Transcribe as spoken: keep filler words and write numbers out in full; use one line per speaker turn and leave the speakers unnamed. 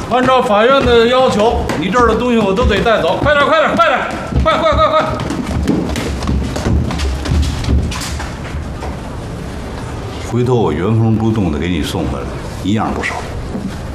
按照法院的要求，你这儿的东西我都得带走，快点，快点，快点，快快快快！回头我原封不动的给你送回来，一样不少。